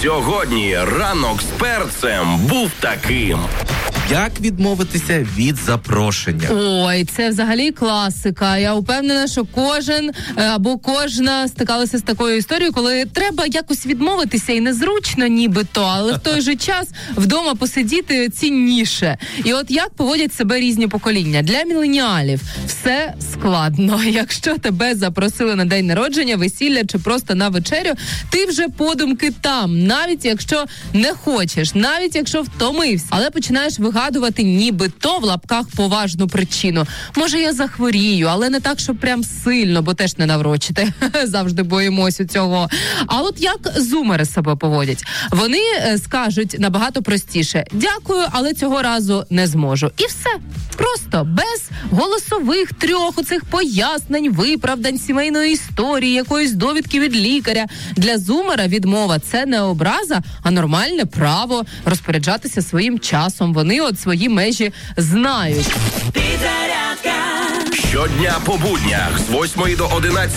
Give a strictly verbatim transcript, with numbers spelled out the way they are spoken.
Сьогодні ранок з перцем був таким. Як відмовитися від запрошення? Ой, це взагалі класика. Я впевнена, що кожен або кожна стикалася з такою історією, коли треба якось відмовитися і незручно нібито, але в той же час вдома посидіти цінніше. І от як поводять себе різні покоління. Для міленіалів все складно. Якщо тебе запросили на день народження, весілля чи просто на вечерю, ти вже подумки там, навіть якщо не хочеш, навіть якщо втомився, але починаєш вигадувати нібито в лапках поважну причину. Може, я захворію, але не так, щоб прям сильно, бо теж не наврочити. Завжди боїмося цього. А от як зумери себе поводять? Вони е, скажуть набагато простіше: дякую, але цього разу не зможу. І все. Просто без голосових трьох оцих пояснень, виправдань, сімейної історії, якоїсь довідки від лікаря. Для зумера відмова – це не образа, а нормальне право розпоряджатися своїм часом. Вони от свої межі знають. Щодня по буднях з восьмої до одинадцятої